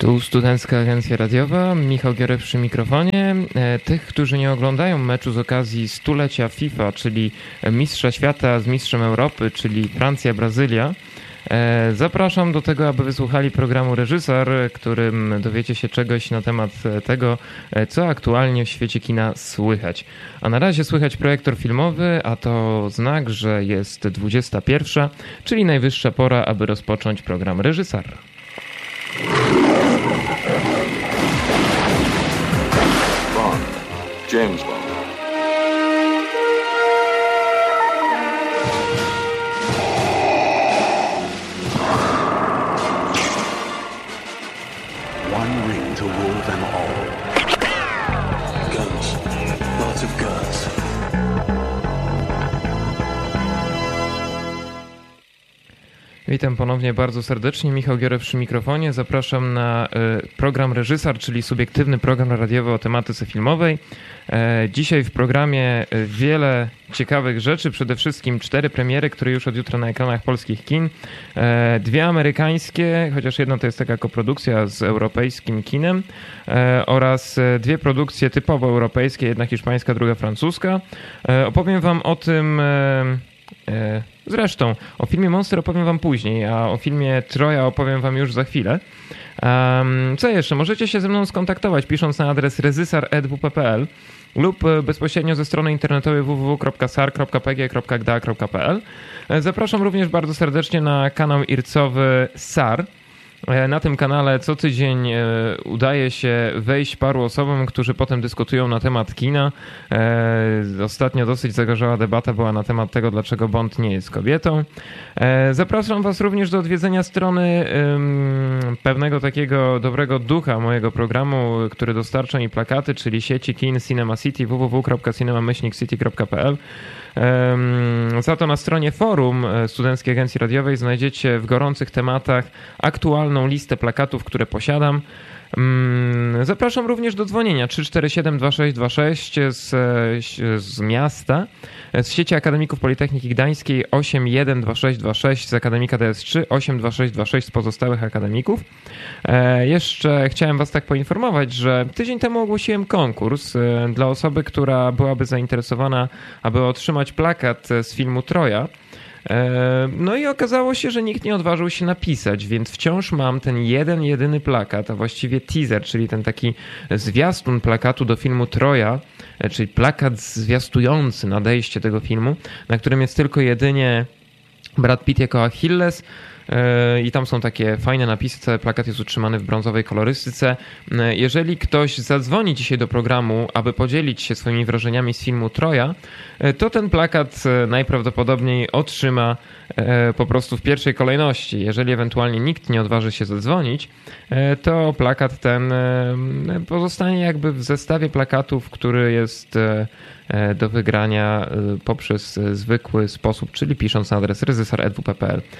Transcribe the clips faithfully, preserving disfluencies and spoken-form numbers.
Tu Studencka Agencja Radiowa, Michał Gierew przy mikrofonie. Tych, którzy nie oglądają meczu z okazji stulecia FIFA, czyli Mistrza Świata z Mistrzem Europy, czyli Francja-Brazylia, zapraszam do tego, aby wysłuchali programu Reżyser, którym dowiecie się czegoś na temat tego, co aktualnie w świecie kina słychać. A na razie słychać projektor filmowy, a to znak, że jest dwudziesta pierwsza, czyli najwyższa pora, aby rozpocząć program Reżyser. Bond. James Bond. One ring to rule them all. Guns. Lots of guns. Witam ponownie bardzo serdecznie. Michał Gierew przy mikrofonie. Zapraszam na program Reżyser, czyli subiektywny program radiowy o tematyce filmowej. Dzisiaj w programie wiele ciekawych rzeczy. Przede wszystkim cztery premiery, które już od jutra na ekranach polskich kin. Dwie amerykańskie, chociaż jedna to jest taka koprodukcja z europejskim kinem, oraz dwie produkcje typowo europejskie, jedna hiszpańska, druga francuska. Opowiem wam o tym... Zresztą o filmie Monster opowiem wam później, a o filmie Troja opowiem wam już za chwilę. Um, co jeszcze? Możecie się ze mną skontaktować pisząc na adres rezyser kropka e d w p kropka p l lub bezpośrednio ze strony internetowej w w w kropka s a r kropka p g kropka g d a kropka p l. Zapraszam również bardzo serdecznie na kanał ircowy S A R. Na tym kanale co tydzień udaje się wejść paru osobom, którzy potem dyskutują na temat kina. Ostatnio dosyć zagorzała debata była na temat tego, dlaczego Bond nie jest kobietą. Zapraszam was również do odwiedzenia strony pewnego takiego dobrego ducha mojego programu, który dostarcza mi plakaty, czyli sieci kin Cinema City w w w kropka cinema myślnik city kropka p l. Za to na stronie forum Studenckiej Agencji Radiowej znajdziecie w gorących tematach aktualną listę plakatów, które posiadam. Zapraszam również do dzwonienia trzy cztery siedem dwa sześć dwa sześć z, z miasta, z sieci Akademików Politechniki Gdańskiej osiem jeden dwa sześć dwa sześć, z Akademika D S trzy osiem dwa sześć dwa sześć z pozostałych akademików. Jeszcze chciałem was tak poinformować, że tydzień temu ogłosiłem konkurs dla osoby, która byłaby zainteresowana, aby otrzymać plakat z filmu Troja. No i okazało się, że nikt nie odważył się napisać, więc wciąż mam ten jeden, jedyny plakat, a właściwie teaser, czyli ten taki zwiastun plakatu do filmu Troja, czyli plakat zwiastujący nadejście tego filmu, na którym jest tylko jedynie Brad Pitt jako Achilles. I tam są takie fajne napisy, cały plakat jest utrzymany w brązowej kolorystyce. Jeżeli ktoś zadzwoni dzisiaj do programu, aby podzielić się swoimi wrażeniami z filmu Troja, to ten plakat najprawdopodobniej otrzyma po prostu w pierwszej kolejności. Jeżeli ewentualnie nikt nie odważy się zadzwonić, to plakat ten pozostanie jakby w zestawie plakatów, który jest do wygrania poprzez zwykły sposób, czyli pisząc na adres rezyser kropka e d w p kropka p l.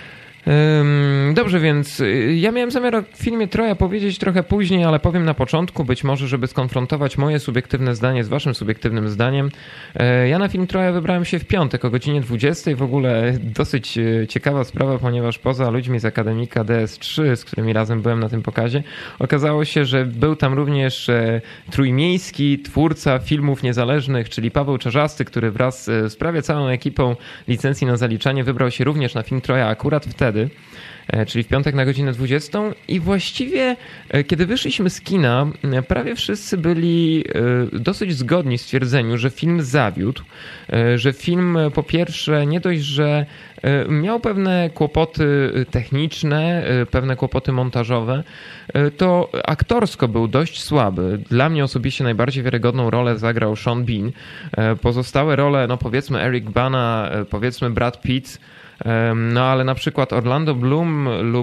Dobrze, więc ja miałem zamiar o filmie Troja powiedzieć trochę później, ale powiem na początku, być może, żeby skonfrontować moje subiektywne zdanie z waszym subiektywnym zdaniem. Ja na film Troja wybrałem się w piątek o godzinie dwudziestej. W ogóle dosyć ciekawa sprawa, ponieważ poza ludźmi z Akademika D S trzy, z którymi razem byłem na tym pokazie, okazało się, że był tam również trójmiejski twórca filmów niezależnych, czyli Paweł Czarzasty, który wraz z prawie całą ekipą licencji na zaliczanie wybrał się również na film Troja akurat wtedy, czyli w piątek na godzinę dwudziestą, i właściwie kiedy wyszliśmy z kina, prawie wszyscy byli dosyć zgodni w stwierdzeniu, że film zawiódł, że film po pierwsze nie dość, że miał pewne kłopoty techniczne, pewne kłopoty montażowe, to aktorsko był dość słaby. Dla mnie osobiście najbardziej wiarygodną rolę zagrał Sean Bean. Pozostałe role, no powiedzmy Eric Bana, powiedzmy Brad Pitt, no ale na przykład Orlando Bloom lub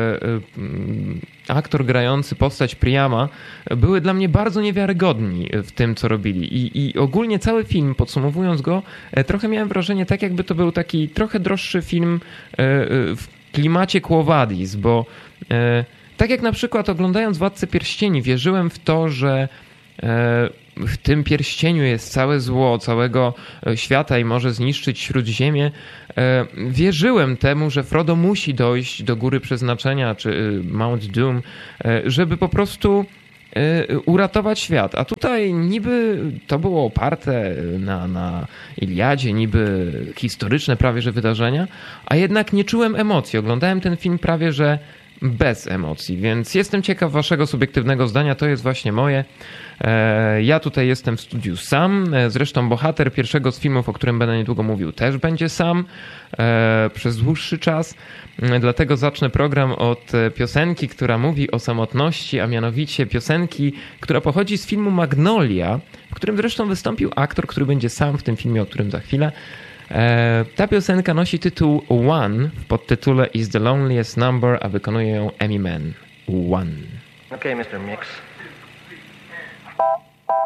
aktor grający postać Priama były dla mnie bardzo niewiarygodni w tym, co robili. I, i ogólnie cały film, podsumowując go, trochę miałem wrażenie, tak jakby to był taki trochę droższy film w klimacie Quo Vadis, bo tak jak na przykład oglądając Władcę Pierścieni wierzyłem w to, że w tym pierścieniu jest całe zło całego świata i może zniszczyć Śródziemie, wierzyłem temu, że Frodo musi dojść do Góry Przeznaczenia czy Mount Doom, żeby po prostu uratować świat. A tutaj niby to było oparte na, na Iliadzie, niby historyczne prawie że wydarzenia, a jednak nie czułem emocji. Oglądałem ten film prawie że bez emocji, więc jestem ciekaw waszego subiektywnego zdania, to jest właśnie moje. Ja tutaj jestem w studiu sam, zresztą bohater pierwszego z filmów, o którym będę niedługo mówił, też będzie sam przez dłuższy czas, dlatego zacznę program od piosenki, która mówi o samotności, a mianowicie piosenki, która pochodzi z filmu Magnolia, w którym zresztą wystąpił aktor, który będzie sam w tym filmie, o którym za chwilę. Ta piosenka nosi tytuł One w podtytule Is the Loneliest Number, a wykonuje ją Eminem. One. Okay, mister Mix.